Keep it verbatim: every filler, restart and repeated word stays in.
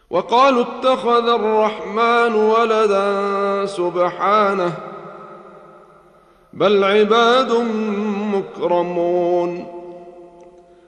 وقالوا اتخذ الرحمن ولدا سبحانه بل عباد مكرمون